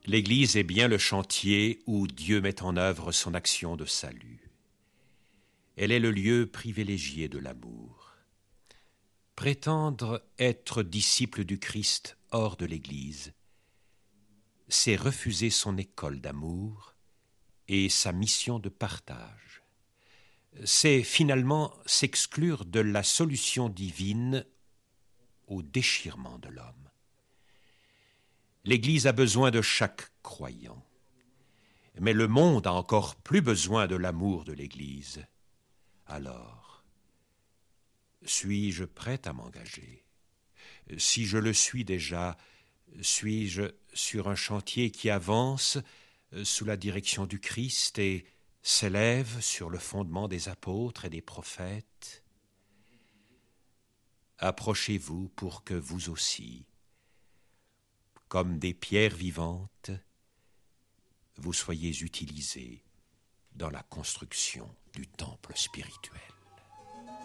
L'Église est bien le chantier où Dieu met en œuvre son action de salut. Elle est le lieu privilégié de l'amour. Prétendre être disciple du Christ hors de l'Église, c'est refuser son école d'amour et sa mission de partage. C'est finalement s'exclure de la solution divine au déchirement de l'homme. L'Église a besoin de chaque croyant, mais le monde a encore plus besoin de l'amour de l'Église. Alors, suis-je prêt à m'engager? Si je le suis déjà, suis-je sur un chantier qui avance sous la direction du Christ et s'élève sur le fondement des apôtres et des prophètes? Approchez-vous pour que vous aussi, comme des pierres vivantes, vous soyez utilisés dans la construction du temple spirituel.